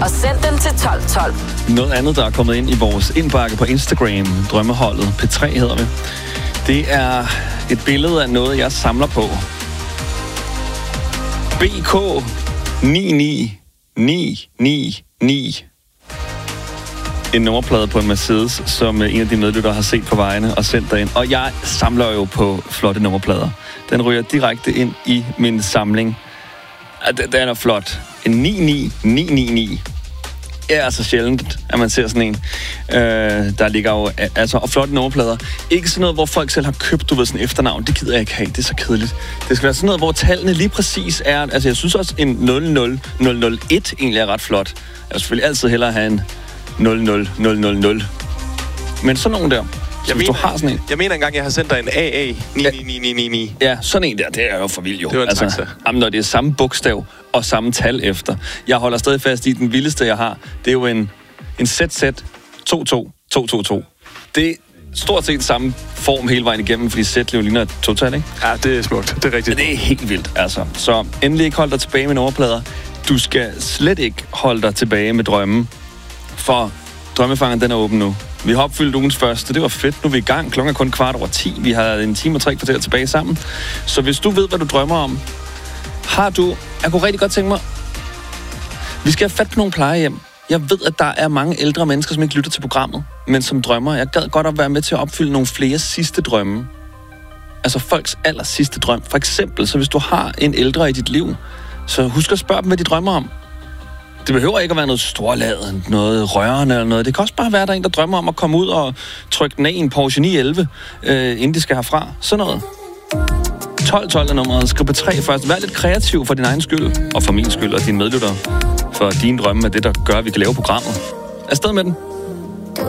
og send den til 1212. Noget andet, der er kommet ind i vores indbakke på Instagram, Drømmeholdet, P3 hedder vi, det er et billede af noget, jeg samler på. BK 99999. En nummerplade på en Mercedes, som en af de medlyttere har set på vejene og sendt derind. Og jeg samler jo på flotte nummerplader. Den ryger direkte ind i min samling. Den er flot. En 99999. Er så sjældent, at man ser sådan en. Der ligger jo altså og flotte nummerplader. Ikke sådan noget, hvor folk selv har købt, du ved, sådan efternavn. Det gider jeg ikke have. Det er så kedeligt. Det skal være sådan noget, hvor tallene lige præcis er... Altså, jeg synes også, en 00001 egentlig er ret flot. Jeg vil selvfølgelig altid hellere have en 00000. Men sådan nogen der. Du har sådan en. Jeg mener engang, jeg har sendt dig en AA 9999. Ja, sådan en der, det er jo for vildt jo. Det var en taxa. Jamen, når det er samme bogstav og samme tal efter. Jeg holder stadig fast i, den vildeste, jeg har. Det er jo en ZZ 22222. Det er stort set samme form hele vejen igennem, fordi Z jo ligner et total, ikke? Ja, det er smukt. Det er rigtigt. Det er helt vildt, altså. Så endelig ikke hold dig tilbage med nummerplader. Du skal slet ikke holde dig tilbage med drømmen, for drømmefangeren, den er åben nu. Vi har opfyldt ugens første. Det var fedt. Nu er vi i gang. Klokken er kun 10:15. Vi har en time og 3 kvarter tilbage sammen. Så hvis du ved, hvad du drømmer om, jeg kunne rigtig godt tænke mig, vi skal have fat på nogle plejehjem. Jeg ved, at der er mange ældre mennesker, som ikke lytter til programmet, men som drømmer. Jeg gad godt at være med til at opfylde nogle flere sidste drømme. Altså folks aller sidste drøm. For eksempel, så hvis du har en ældre i dit liv, så husk at spørge dem, hvad de drømmer om. Det behøver ikke at være noget storladen, noget rørende eller noget. Det kan også bare være, der er en, der drømmer om at komme ud og trykke den af i en Porsche 911, inden de skal herfra. Sådan noget. 1212 er nummeret. Skriv på 3 først. Vær lidt kreativ for din egen skyld, og for min skyld og dine medlyttere. For dine drømme er det, der gør, at vi kan lave programmet. Afsted med den.